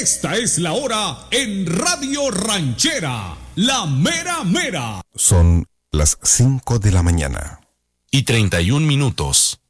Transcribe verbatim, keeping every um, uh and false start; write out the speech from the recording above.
Esta es la hora en Radio Ranchera, la mera mera. Son las cinco de la mañana. Y treinta y un minutos.